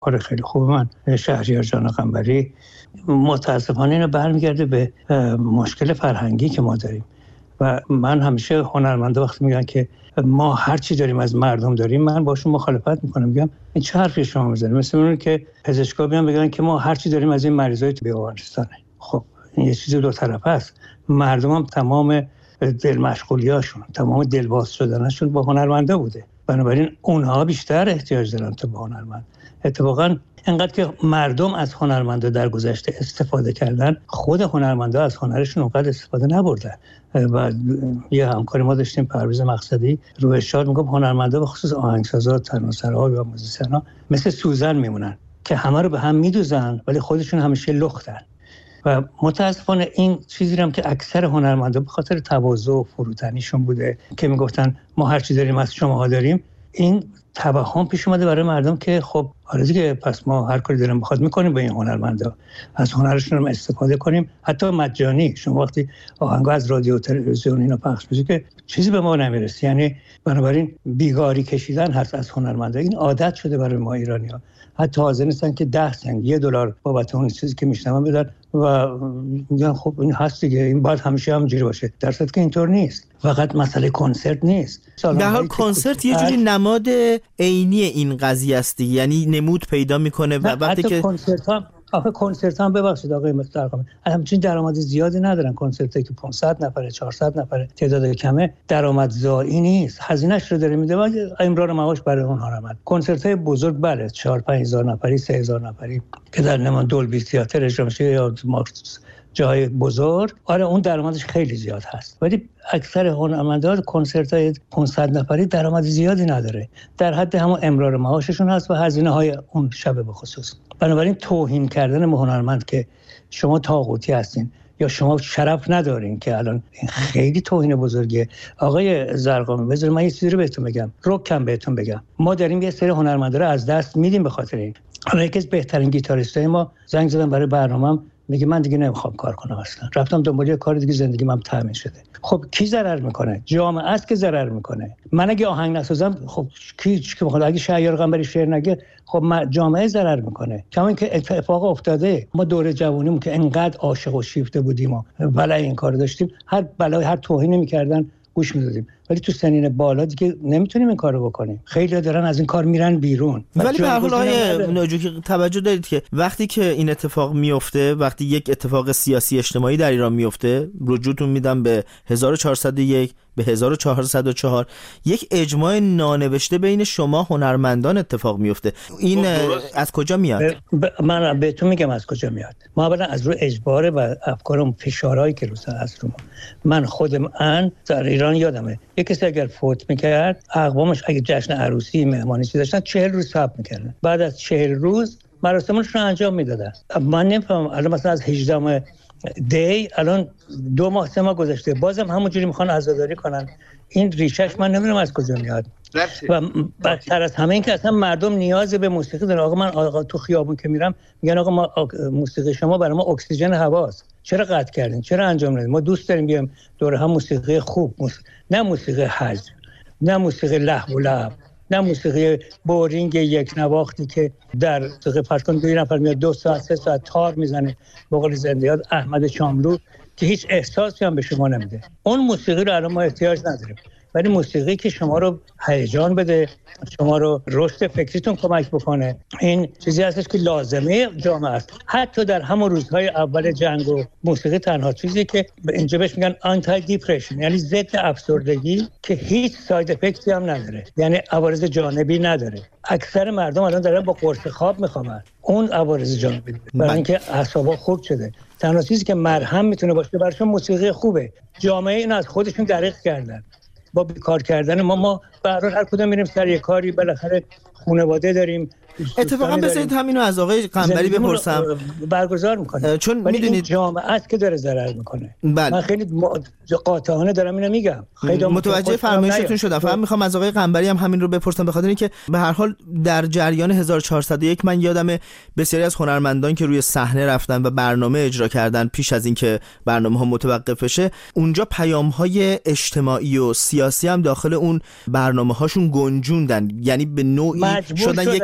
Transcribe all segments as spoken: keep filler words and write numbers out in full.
کار خیلی خوب من شهریار جان قنبری. متاسفانه اینو برمیگرده به مشکل فرهنگی که ما داریم و من همیشه هنرمندا وقتی میگن که ما هر چی داریم از مردم داریم، من باشون مخالفت میکنم، میگم این چه حرفی شما میزنید؟ مثل اون که پزشکا بیان بگن که ما هر چی داریم از این مریضای بیمارستانه. خب این یه چیز دو طرفه است. مردم هم تمام دل مشغولیاشون، تمام دلباز شدنشون با هنرمندا بوده، بنابراین اونها بیشتر احتیاج دارن تا به هنرمند. اتفاقا انقدر که مردم از هنرمندا در گذشته استفاده کردن، خود هنرمندا از هنرشون اونقدر استفاده نبردن. و یه همکاری ما داشتیم، پرویز مقصدی، رو ارشاد میگم هنرمندا به خصوص آهنگسازا، ترانه‌سراها و موزیسینا مثل سوزن میمونن که همه رو به هم میدوزن ولی خودشون همیشه لختن. و متاسفانه این چیزی هم که اکثر هنرمندا به خاطر تواضع و فروتنیشون بوده که میگفتن ما هر چی داریم از شماها داریم، این توهم پیش اومده برای مردم که خب حالا دیگه پس ما هر کاری داریم بخواد میکنیم با این هنرمندا، از هنرشون هم استفاده کنیم، حتی مجانی. شما وقتی آهنگا از رادیو و تلویزیون اینا پخش میشه که چیزی به ما نمیرسه. یعنی بنابراین بیگاری کشیدن هست از هنرمندا. این عادت شده برای ما ایرانی‌ها. حتی حاضر نیستن که ده سنت یه دلار بابت اون چیزی که میشنون بدن و میگن خب این هست دیگه، این باید همیشه همینجوری باشه، در صورتی که اینطور نیست. فقط مسئله کنسرت نیست. در حال کنسرت یه جوری نماد عینی این قضیه است، یعنی نمود پیدا میکنه و وقتی که کنسرت ها آخه کنسرت هم ببخشید آقای مسترقمی همچین درآمد زیادی ندارن. کنسرتی که پانصد نفره چهارصد نفره تعداد کمه درآمدزایی نیست، هزینه‌اش رو داره میده و امرار معاش برای اون هنرمند. کنسرت‌های بزرگ بله چهار پنج هزار نفری سه هزار نفری که در نمان دولبی تئاتر اجرا میشه یا مارکس جای بزرگ، آره اون درآمدش خیلی زیاد هست، ولی اکثر هنرمندان کنسرت‌های پانصد نفری درآمد زیادی نداره، در حد همون امرار معاششون هست و هزینه‌های اون شب به خصوص. بنابراین توهین کردن به هنرمند که شما طاغوتی هستین یا شما شرف ندارین که الان خیلی توهین بزرگیه. آقای زرقامی بذارید من یه چیزی رو بهتون بگم، رکم بهتون بگم، ما داریم یه سری هنرمندا رو از دست میدیم به خاطر این. حالا یکی از بهترین گیتاریستای ما زنگ زدن برای برنامه‌ام، میگه من دیگه نمیخوام کار کنم، اصلا رفتم دنبال یه کار دیگه، زندگی من تامین شده. خب کی ضرر میکنه؟ جامعه است که ضرر میکنه. من اگه آهنگ نسازم خب کی کی بخواد؟ اگه شهریار قنبری شعر نگه خب جامعه ضرر میکنه. کما اینکه اتفاق افتاده، ما دوره جوونیمون که انقدر عاشق و شیفته بودیم و ولای این کارو داشتیم، هر بلای هر توهینی میکردن گوش میدادیم، ولی تو سنین بالا دیگه نمیتونیم این کارو بکنیم. خیلی دارن از این کار میرن بیرون. ولی به هر حال آقای ناجوکی توجه دارید که وقتی که این اتفاق میفته، وقتی یک اتفاق سیاسی اجتماعی در ایران میفته، رجوعتون میدم به هزار و چهارصد و یک به هزار و چهارصد و چهار، یک اجماع نانوشته بین شما هنرمندان اتفاق میفته. این از کجا میاد؟ ب... من بهتون میگم از کجا میاد. ما اولا از رو اجبار و افکارم فشارهایی که رو سر هست رو ما. من خودم ان در ایران یادمه یک کسی اگر فوت میکرد، اقوامش اگه جشن عروسی مهمانی چیز داشتن چهل روز صبر میکردن، بعد از چهل روز مراسمشون رو انجام میدادن. من نمیفهمم الان مثلا از هجدهم دی الان دو ماه سه ماه گذشته بازم همونجوری میخوان عزاداری کنن. این ریشش من نمیدونم از کجا میاد. و بدتر از همه این که اصلا مردم نیاز به موسیقی دارن. آقا من آقا تو خیابون که میرم میگن آقا ما موسیقی شما برای ما اکسیژن هواست، چرا قطع کردین، چرا انجام ندید؟ ما دوست داریم بیام دور هم موسیقی خوب، موسیقی... نه موسیقی هجر، نه موسیقی لهو و لعب، نه موسیقی بورینگ یک نواختی که در دقیقه فرض کن دو نفر میاد دو ساعت سه ساعت تار میزنه به قول زندیات احمد شاملو که هیچ احساسی هم به شما نمیده. اون موسیقی رو الان ما احتیاج نداریم، ولی موسیقی که شما رو هیجان بده، شما رو رشد فکریتون کمک بکنه، این چیزی هستش که لازمه جامعه است. حتی در همون روزهای اول جنگ و موسیقی تنها چیزی که اینجا بهش میگن آنتی دیپرشن، یعنی ضد افسردگی که هیچ ساید افکتی هم نداره، یعنی عوارض جانبی نداره. اکثر مردم الان دارن با قرص خواب میخوابن، اون عوارض جانبی داره برای اینکه اعصابا خورد شده. تنها چیزی که مرهم میتونه باشه براشون موسیقی خوبه. جامعه این از خودشون دریغ کردن با بیکار کردن ما. ما به هر حال هر کدوم میریم سر یه کاری، بالاخره خانواده داریم. اتفاقا بذارید همینو از آقای قنبری بپرسم، برگزار میکنه چون میدونید جامعه است که داره ضرر میکنه. بله. من خیلی قاطعانه دارم اینو میگم، خیلی متوجه فرمایشتون شدم. فقط میخوام از آقای قنبری هم همین رو بپرسم، به خاطر اینکه به هر حال در جریان هزار و چهارصد و یک من یادم بسیاری از هنرمندان که روی صحنه رفتن و برنامه اجرا کردن پیش از اینکه برنامه‌ها متوقف بشه، اونجا پیام‌های اجتماعی و سیاسی هم داخل اون برنامه‌هاشون گنجوندن، یعنی به نوعی شدن یک رسانه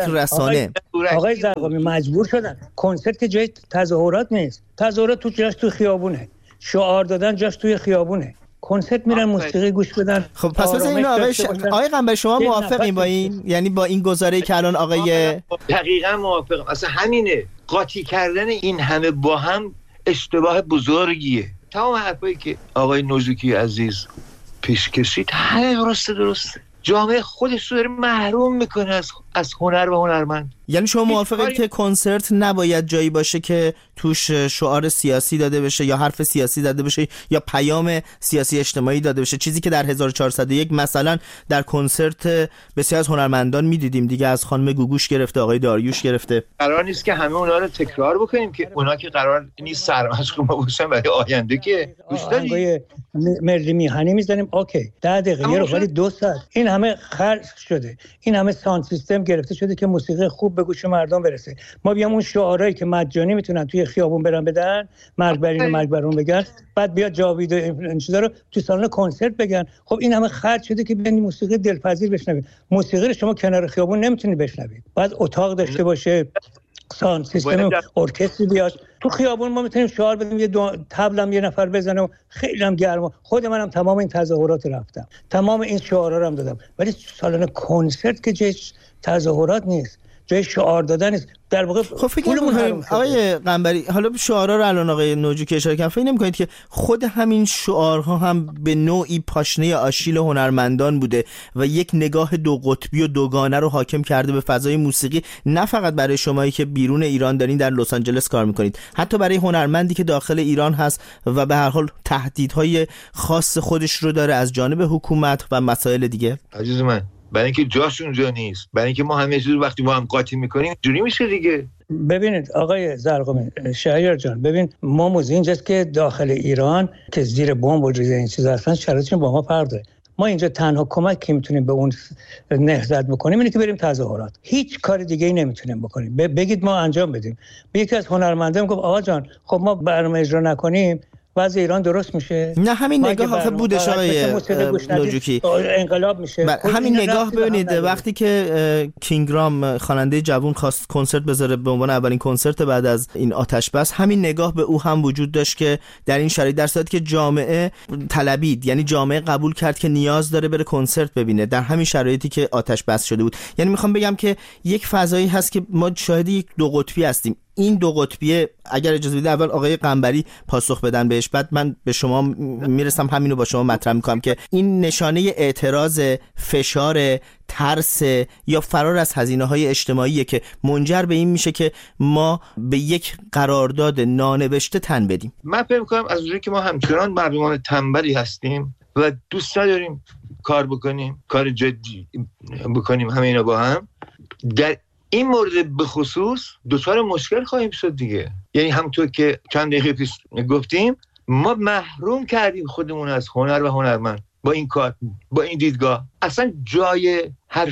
جهانه. آقای زرقامی مجبور شدن، کنسرت که جای تظاهرات نیست، تظاهرات تو جاش تو خیابونه، شعار دادن جاش توی خیابونه، کنسرت میرن موسیقی گوش بدن. خب پس مثلا اینو آقای ش... آقای قنبری شما موافقین با این؟ یعنی با این گزاره‌ای که الان آقای دقیقاً موافقم. اصلا همینه، قاطی کردن این همه با هم اشتباه بزرگیه. تمام حرفایی که آقای نوزوکی عزیز پیش کشید همه درسته درسته. جامعه خودش رو داره محروم میکنه از از هنر و هنرمند. یعنی شما موافقید که کنسرت نباید جایی باشه که توش شعار سیاسی داده بشه یا حرف سیاسی داده بشه یا پیام سیاسی اجتماعی داده بشه، چیزی که در هزار و چهارصد و یک مثلا در کنسرت بسیار از هنرمندان میدیدیم دیگه، از خانم گوگوش گرفته آقای داریوش گرفته. قرار نیست که همه اونا رو تکرار بکنیم که اونا که قرار نیست سرمشق ما باشن برای آینده که گوش دادی ملی میهنی میزنیم اوکی ده دقیقه یه رو، ولی دو ساعت این همه خرج شده، این همه ساوند سیستم گرفته شده که موسیقی خوب به گوش مردم برسه. ما بیام اون شعارهایی که مجانی میتونن توی خیابون برن بدن، مرگ بر این مرگ بر اون بگن، بعد بیا جاوید این چیزا رو تو سالن کنسرت بگن. خب این همه خرج شده که بیان موسیقی دلپذیر بشنوید. موسیقی رو شما کنار خیابون نمیتونید بشنوید، بعد اتاق داشته باشه، ساوند سیستم ارکستر بیاد. تو خیابون ما میتونیم شعار بدیم، یه طبلم یه نفر بزنه و خیلی هم گرما. خود منم تمام این تظاهرات رفتم، تمام این شعارا رو هم دادم، ولی سالن کنسرت که جای تظاهرات نیست، جای شعار دادن نیست. در واقع خب فکر نمی‌کنید آقای قنبری، حالا شعارها رو الان آقای نوجوکی اشاره کردن، فکر نمی‌کنید که خود همین شعارها هم به نوعی پاشنه آشیل هنرمندان بوده و یک نگاه دو قطبی و دوگانه رو حاکم کرده به فضای موسیقی، نه فقط برای شمایی که بیرون ایران دارین در لس آنجلس کار می‌کنید، حتی برای هنرمندی که داخل ایران هست و به هر حال تهدیدهای خاص خودش رو داره از جانب حکومت و مسائل دیگه؟ عزیز من، برای اینکه جاش اونجا نیست، برای اینکه ما همه چیز رو وقتی با هم قاطی میکنیم جوری میشه دیگه. ببینید آقای زرقامی، شهریار جان، ببین ما موضوع اینجاست که داخل ایران که زیر بمب و این چیزا هستن شرایطشون با ما فرق داره. ما اینجا تنها کمک که میتونیم به اون نهضت بکنیم اینه که بریم تظاهرات، هیچ کار دیگه ای نمیتونیم بکنیم. بگید ما انجام بدیم. یکی از هنرمندان گفت آقا جان خب ما برنامه اجرا نکنیم وضع ایران درست میشه. نه همین نگاه آخه بودش آقای نوجوکی، انقلاب میشه. همین نگاه ببینید وقتی که کینگرام خواننده جوان خواست کنسرت بذاره به عنوان اولین کنسرت بعد از این آتش بس، همین نگاه به او هم وجود داشت که در این شرایط در صورتی که جامعه طلبید، یعنی جامعه قبول کرد که نیاز داره بره کنسرت ببینه در همین شرایطی که آتش بس شده بود. یعنی میخوام بگم که یک فضایی هست که ما شاهد یک دو قطبی هستیم. این دو قطبیه اگر اجازه بدید اول آقای قنبری پاسخ بدن بهش، بعد من به شما میرسم همینو با شما مطرح میکنم که این نشانه اعتراض، فشار، ترس یا فرار از هزینه‌های اجتماعیه که منجر به این میشه که ما به یک قرارداد نانوشته تن بدیم. من فکر میکنم از اونجایی که ما همچنان مردمان تنبلی هستیم و دوست نداریم کار بکنیم، کار جدی بکنیم، همه اینا با هم در این مورد به خصوص دوچار مشکل خواهیم شد دیگه. یعنی همونطور که چند دقیقه پیش گفتیم ما محروم کردیم خودمون از هنر و هنرمند با این کار، با این دیدگاه. اصلا جای حرف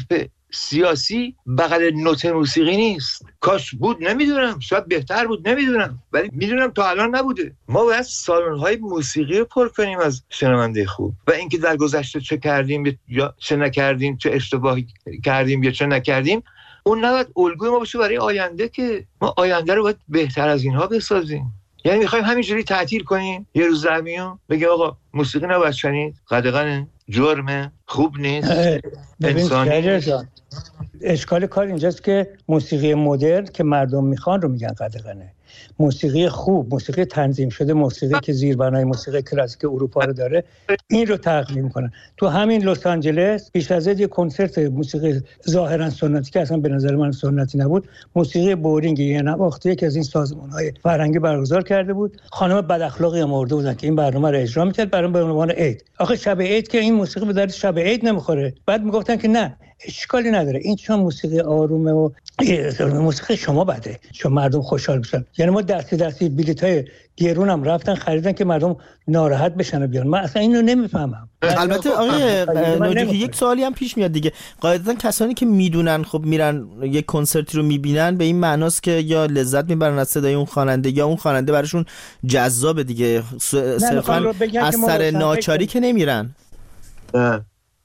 سیاسی بغل نوت موسیقی نیست. کاش بود، نمیدونم، شاید بهتر بود، نمیدونم، ولی میدونم تا الان نبوده. ما باید سالن‌های موسیقی رو پر کنیم از شنونده خوب و اینکه در گذشته چه کردیم یا چه نکردیم، چه اشتباهی کردیم یا چه نکردیم، اون نباید الگوی ما باشه برای آینده که ما آینده رو باید بهتر از اینها بسازیم. یعنی میخوایم همینجوری تعطیل کنیم یه روز زمینو بگیم آقا موسیقی نباید شنید، قدغنه، جرمه، خوب نیست، انسانی. اشکال کار اینجاست که موسیقی مدرن که مردم میخوان رو میگن قدغنه. موسیقی خوب، موسیقی تنظیم شده، موسیقی که زیربنای موسیقی کلاسیک اروپا رو داره، این رو تقلید میکنن. تو همین لس آنجلس پیش از این یه کنسرت موسیقی ظاهرا سنتی که اصلا به نظر من سنتی نبود، موسیقی بورینگ یه نواخت یکی از این سازمان‌های فرهنگی برگزار کرده بود. خانم بد اخلاقی مرده بودن که این برنامه رو اجرا میکرد برام به عنوان عید. آخه شب عید که این موسیقی به درد شب عید نمیخوره. بعد میگفتن که نه اشکالی نداره، این چون موسیقی آرومه و موسیقی شما بده چون مردم خوشحال بشن. یعنی ما دستی دستی بلیطای گرون هم رفتن خریدن که مردم ناراحت بشن و بیان. من اصلا اینو نمیفهمم. البته آقای نوجوکی یک سوالی هم پیش میاد دیگه، قاعدتا کسانی که میدونن خب میرن یک کنسرتی رو میبینن به این معناست که یا لذت میبرن از صدای اون خواننده یا اون خواننده براشون جذابه دیگه، صرفا از سر ناچاری که نمیرن.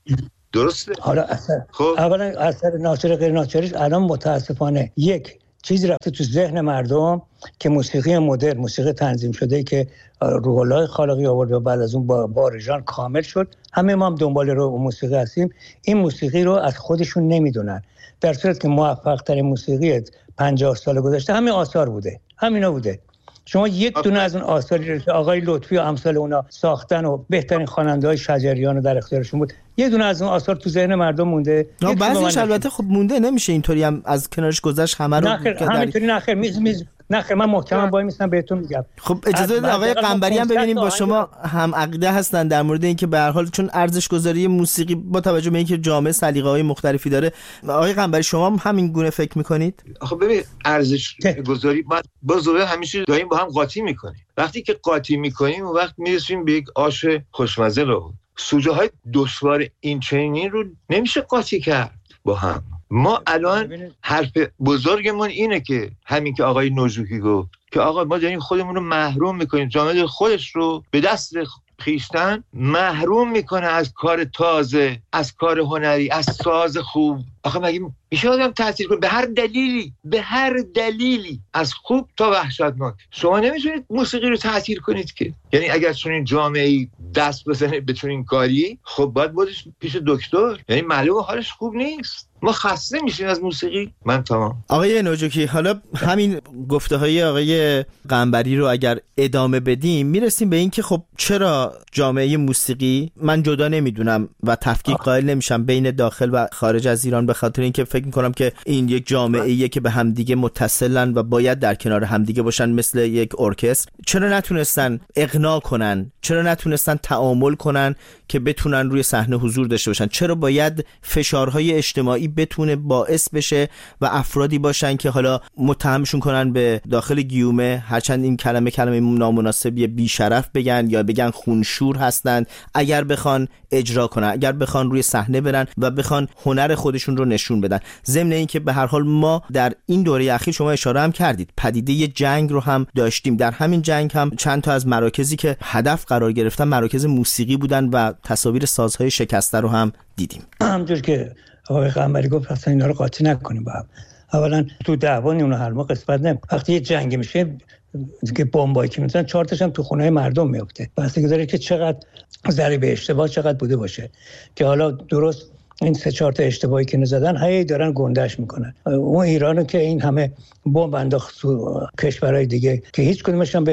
درسته؟ حالا اثر خب اولا اثر ناچار غیر ناچارش الان متاسفانه یک چیزی رفته تو ذهن مردم که موسیقی مدرن، موسیقی تنظیم شده که روح الله خالقی آورد و بعد از اون با بارژان کامل شد، همه ما هم دنبال رو موسیقی هستیم، این موسیقی رو از خودشون نمیدونن، در صورتی که موفق ترین موسیقی پنجاه سال گذشته همین آثار بوده، همینا بوده. شما یک دونه از اون آثاری رو که آقای لطفی و امثال اونا ساختن و بهترین خواننده‌های شجریان رو در اختیارشون بود، یه دونه از اون آثار تو ذهن مردم مونده. بعضیش البته خب مونده، نمیشه اینطوری هم از کنارش گذشت همه رو. نه همینطوری نه خیر، میز میز نه خیر، من محکمم وای میستم بهتون میگم. خب اجازه بدید آقای قنبری هم ببینیم با شما هم عقیده هستن در مورد اینکه به هر حال چون ارزش گذاری موسیقی با توجه به اینکه جامعه سلیقه‌های مختلفی داره. آقای قنبری شما هم همین گونه فکر میکنید؟ خب ببین ارزش گذاری با زوبه همیشه داریم با هم قاطی میکنیم. وقتی که قاطی میکنیم اون وقت میرسیم به یک آش خوشمزه رو. سوژه های دشوار این چنین رو نمیشه قاطی کرد با هم. ما الان حرف بزرگمون اینه که همین که آقای نوجوکی گفت که آقا ما داریم خودمون رو محروم میکنیم، جامعه خودش رو به دست خیشتن محروم میکنه از کار تازه، از کار هنری، از ساز خوب. آخه مگه میشه آدم تاثیر کنه به هر دلیلی، به هر دلیلی، از خوب تا وحشتناک؟ شما نمیتونید موسیقی رو تاثیر کنید که، یعنی اگر چنین جامعه‌ای دست بزنه به چنین کاری، خب باید بودش پیش دکتر، یعنی معلومه حالش خوب نیست. ما خسته میشیم از موسیقی. من تمام. آقای نوجوکی، حالا همین گفته های آقای قنبری رو اگر ادامه بدیم میرسیم به این که خب چرا جامعه موسیقی، من جدا نمیدونم و تفکیک قائل نمیشم بین داخل و خارج از ایران، به خاطر اینکه فکر میکنم که این یک جامعه‌ایه که به همدیگه متصلن و باید در کنار همدیگه باشن مثل یک ارکستر، چرا نتونستن اقناع کنن، چرا نتونستن تعامل کنن که بتونن روی صحنه حضور داشته باشن؟ چرا باید فشارهای اجتماعی بتونه باعث بشه و افرادی باشن که حالا متهمشون کنن به داخل گیومه، هرچند این کلمه کلمه نامناسبیه، بیشرف بگن یا بگن خونشور هستند، اگر بخوان اجرا کنن، اگر بخوان روی صحنه برن و بخوان هنر خودشون رو نشون بدن؟ ضمن این که به هر حال ما در این دوره اخیر، شما اشاره هم کردید، پدیده جنگ رو هم داشتیم. در همین جنگ هم چند تا از مراکزی که هدف قرار گرفتن مراکز موسیقی بودن و تصاویر سازهای شکسته رو هم دیدیم. همونجور که آقای قنبری گفت اصلا اینا رو قاطی نکنیم با هم. اولا تو دعوانی اونو هر موقع قسمت نمی. وقتی یه جنگ میشه که بمبایی که میزنن چهار تاش هم تو خونه مردم میفته. بحثی داره که چقدر ضریب اشتباه چقدر بوده باشه که حالا درست این سه چهار تا اشتباهی که نزدن هی دارن گندش میکنن. اون ایرانو که این همه بمب انداخت تو کشورهای دیگه که هیچ کدومش هم به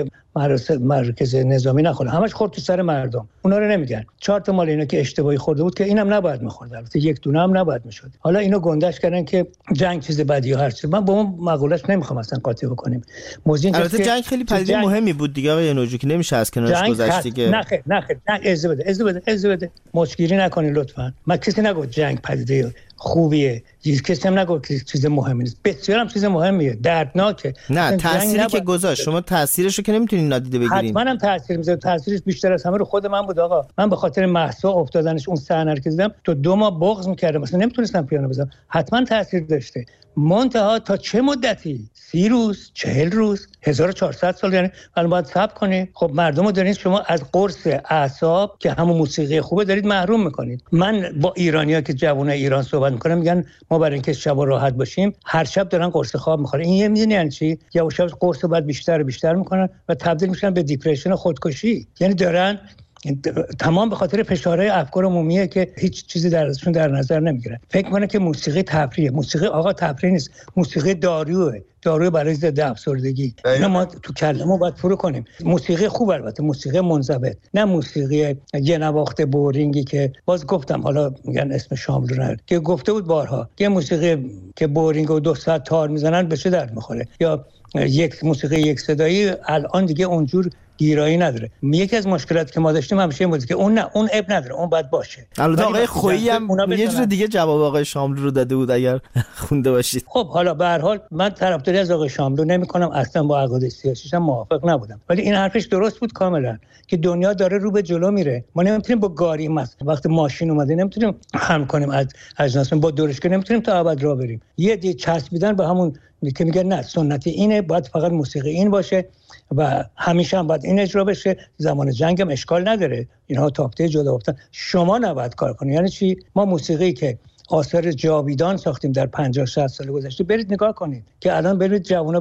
مرکز نظامی نخورد، همش خورد تو سر مردم. اونا رو نمیگن. چهار تا مال اینا که اشتباهی خورده بود که اینم نباید میخورد، البته یک دونه هم نباید میشد. حالا اینو گندش کردن که جنگ چیز بدی یا هر چیز. من با اون مقولهش نمیخوام اصلا قاطی بکنیم. موضوع البته جنگ خیلی پدیده جنگ... مهمی بود دیگه آقای نوجوکی، نمیشه از کنارش گذشت دیگه. نه خیر نه خیر نه اجازه بده اجازه بده اجازه بده مشکلی نکنید لطفا. من کسی نگفت جنگ پدیده خوبیه، هیچ کسی هم نگفت که چیز مهمی نیست، بسیار هم چیز مهمیه، دردناکه. نه تأثیری که گذاشت شما تأثیرش رو که نمیتونید نادیده بگیرید. حتما هم تأثیر میذاره. تأثیرش بیشتر از همه رو خود من بود آقا. من به خاطر مهسا افتادنش اون صحنه رو که دیدم تو دو ماه بغض می‌کردم، مثلا نمیتونستم پیانو بزنم. حتما تأثیر داشته. منتها تا چه مدتی؟ سی روز، چهل روز، هزار و چهارصد سال، یعنی الان باید صبر کنید. خب مردمو دارین شما از قرص اعصاب که همون موسیقی خوبه دارید محروم میکنید. من با ایرانی‌ها که جوانای ایران صحبت میکنم میگن ما برای اینکه شب راحت باشیم هر شب دارن قرص خواب میخورن. این یه میدونی یعنی چی؟ یواش یواش قرص رو بعد بیشتر و بیشتر میکنن و تبدیل میشن به دیپرشن و خودکشی. یعنی دارن تمام به خاطر فشارهای افکار عمومیه که هیچ چیزی در ازشون در نظر نمیگیرن. فکر کنه که موسیقی تفریحه. موسیقی آقا تفریح نیست، موسیقی داروئه، داروی برای ضد افسردگی. اینا ما تو کلمو باید فرو کنیم. موسیقی خوب البته، موسیقی منضبط، نه موسیقی یه نواخت بورینگی که باز گفتم حالا میگن اسم شاملو نه که گفته بود بارها که موسیقی که بورینگ و دو ساعت تار میزنن به چه درد میخوره، یا یک موسیقی یک صدایی الان دیگه اونجور گیرایی نداره. یکی از مشکلاتی که ما داشتیم همیشه این بود که اون نه اون اب نداره، اون باید باشه. البته آقای خویی هم یه جور دیگه جواب آقای شاملو رو داده بود اگر خونده باشید. خب حالا به هر حال من طرفداری از آقای شاملو نمی‌کنم، اصلا با عقاید سیاسیش هم موافق نبودم، ولی این حرفش درست بود کاملا که دنیا داره رو به جلو میره. ما نمیتونیم با گاری مثلا وقتی ماشین اومده نمیتونیم هم کنیم از اجناس با دورش که نمیتونیم تا ابد راه بریم. یه دی چسبیدن به همون که میگه نه سنتی اینه، باید فقط موسیقی این باشه و همیشه هم باید این اجرا بشه، زمان جنگ هم اشکال نداره، اینها تاکته جدا افتن. شما نباید کار کنید. یعنی چی؟ ما موسیقی که آثار جاویدان ساختیم در پنجاه شصت سال گذشته، برید نگاه کنید که الان برید جوونا